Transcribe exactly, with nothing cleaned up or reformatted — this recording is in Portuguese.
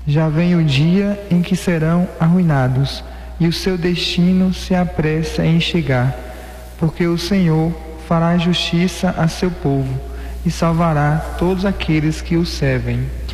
Já vem o dia em que serão arruinados, e o seu destino se apressa em chegar, porque o Senhor fará justiça a seu povo e salvará todos aqueles que o servem.